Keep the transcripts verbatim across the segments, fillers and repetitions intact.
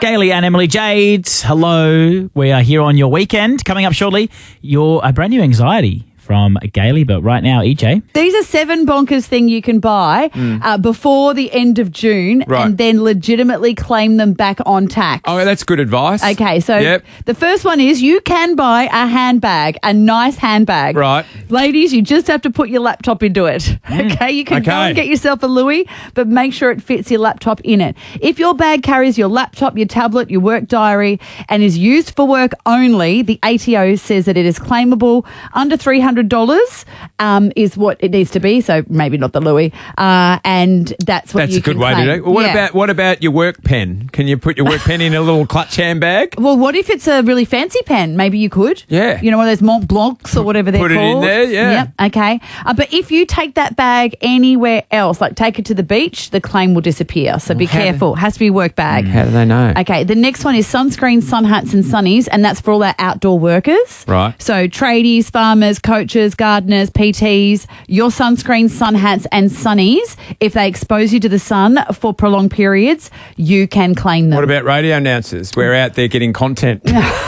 Gailey and Emily Jade, hello. We are here on your weekend. Coming up shortly, your a brand new anxiety from Gailey, but right now, E J. These are seven bonkers things you can buy mm. uh, before the end of June right. and then legitimately claim them back on tax. Oh, that's good advice. Okay, so yep. the first one is you can buy a handbag, a nice handbag. Right. Ladies, you just have to put your laptop into it. Mm. Okay, you can okay. go and get yourself a Louis, but make sure it fits your laptop in it. If your bag carries your laptop, your tablet, your work diary, and is used for work only, the A T O says that it is claimable. Under three hundred dollars um, is what it needs to be, so maybe not the Louis, uh, and that's what that's you a good can way claim. to do it. Well, what yeah. about what about your work pen? Can you put your work pen in a little clutch handbag? Well, what if it's a really fancy pen? Maybe you could. Yeah. You know, one of those Mont Blancs or whatever they're put called. Put it in there, yeah. Yep, okay. Uh, but if you take that bag anywhere else, like take it to the beach, the claim will disappear. So be How careful. Do, Has to be a work bag. How do they know? Okay, the next one is sunscreen, sun hats and sunnies, and that's for all our outdoor workers. Right. So tradies, farmers, coaches, gardeners, P Ts, your sunscreen, sun hats and sunnies, if they expose you to the sun for prolonged periods, you can claim them. What about radio announcers? We're out there getting content.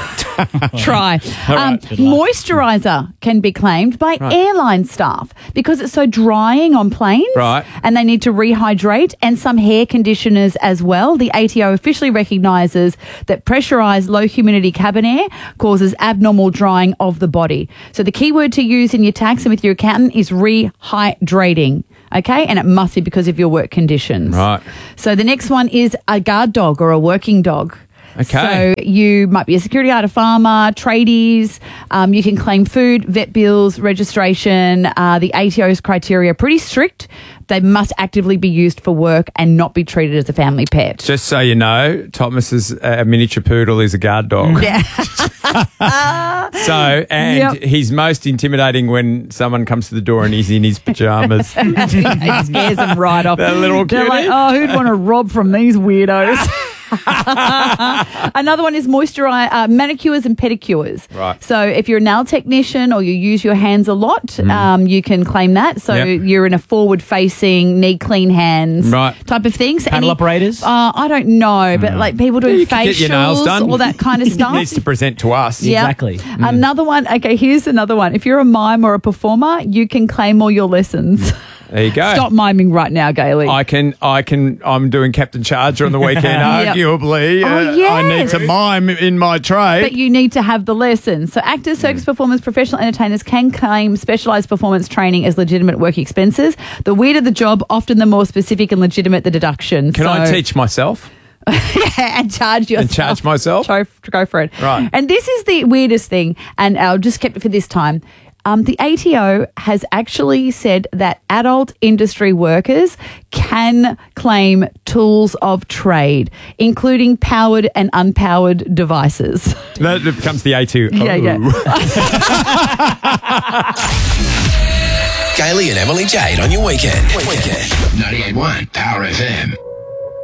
Try. All Um, right, moisturiser can be claimed by Right. airline staff because it's so drying on planes. Right. And they need to rehydrate, and some hair conditioners as well. The A T O officially recognises that pressurised low humidity cabin air causes abnormal drying of the body. So the key word to use in your tax and with your accountant is rehydrating. Okay, and it must be because of your work conditions. Right. So the next one is a guard dog or a working dog. Okay. So you might be a security guard, a farmer, tradies. Um, you can claim food, vet bills, registration. Uh, the A T O's criteria are pretty strict. They must actively be used for work and not be treated as a family pet. Just so you know, Thomas's uh, miniature poodle is a guard dog. Yeah. So, and Yep. he's most intimidating when someone comes to the door and he's in his pajamas. It scares them right off. That little They're cutie. like, oh, who'd want to rob from these weirdos? Another one is moisturize, uh, manicures and pedicures. Right. So if you're a nail technician or you use your hands a lot, mm. um, you can claim that. So Yep. you're in a forward-facing, need clean hands Right. type of things. Panel Any- operators? Uh, I don't know, but like people doing You can facials, get your nails done. all that kind of stuff. Needs to present to us. Yep. Exactly. Another one. Okay, here's another one. If you're a mime or a performer, you can claim all your lessons. There you go. Stop miming right now, Gailey. I can, I can, I'm doing Captain Charger on the weekend, Yep. arguably. Oh, Uh, yes. I need to mime in my trade. But you need to have the lesson. So actors, circus performers, professional entertainers can claim specialised performance training as legitimate work expenses. The weirder the job, often the more specific and legitimate the deduction. Can so, I teach myself? yeah, and charge yourself. And charge myself? Go, go for it. Right. And this is the weirdest thing, and I'll just keep it for this time. Um, the A T O has actually said that adult industry workers can claim tools of trade, including powered and unpowered devices. That becomes the A two. Yeah, yeah. Gailey and Emily Jade on your weekend. Weekend. ninety-eight point one Power F M.